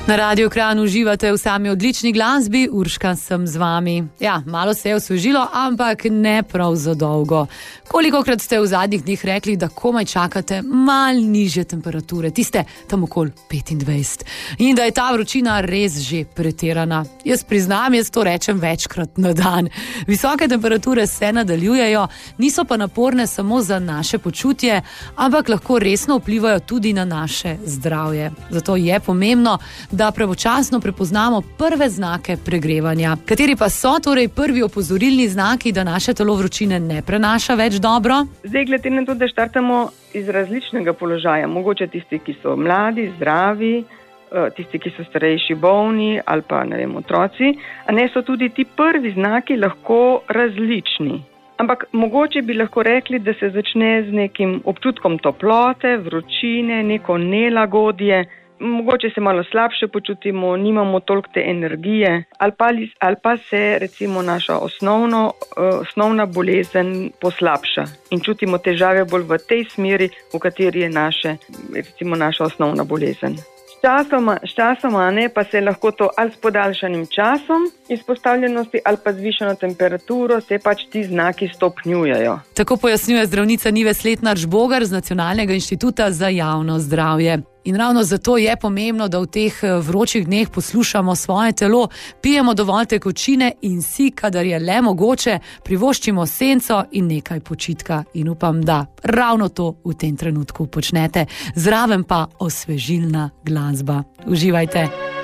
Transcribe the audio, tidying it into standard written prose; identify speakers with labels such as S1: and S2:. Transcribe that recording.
S1: Na Radiu Kranj uživate v sami odlični glasbi, Urška sem z vami. Ja, malo se je osvežilo, ampak ne prav za dolgo. Kolikokrat ste v zadnjih dneh rekli, da komaj čakate mal nižje temperature, tiste tam okoli 25. In da je ta vročina res že pretirana. Jaz priznam, jaz to rečem večkrat na dan. Visoke temperature se nadaljujejo, niso pa naporne samo za naše počutje, ampak lahko resno vplivajo tudi na naše zdravje. Zato je pomembno, da pravočasno prepoznamo prve znake pregrevanja. Kateri pa so torej prvi opozorilni znaki, da naše telo vročine ne prenaša več dobro?
S2: Zdaj, glede na to, da štartamo iz različnega položaja, mogoče tisti, ki so mladi, zdravi, tisti, ki so starejši, bolni ali pa, ne vem, otroci, a ne, so tudi ti prvi znaki lahko različni. Ampak mogoče bi lahko rekli, da se začne z nekim občutkom toplote, vročine, neko nelagodje, mogoče se malo slabše počutimo, nimamo toliko te energije, ali pa se recimo naša osnovna bolezen poslabša in čutimo težave bolj v tej smeri, v kateri je naša osnovna bolezen. Sčasoma ne, pa se lahko to ali s podaljšanim časom izpostavljenosti ali pa zvišano temperaturo se pač ti znaki stopnjujejo.
S1: Tako pojasnjuje zdravnica Nives Letnar-Žbogar z Nacionalnega inštituta za javno zdravje. In ravno zato je pomembno, da v teh vročih dneh poslušamo svoje telo, pijemo dovolj tekočine in si, kadar je le mogoče, privoščimo senco in nekaj počitka. In upam, da ravno to v tem trenutku počnete. Zraven pa osvežilna glasba. Uživajte!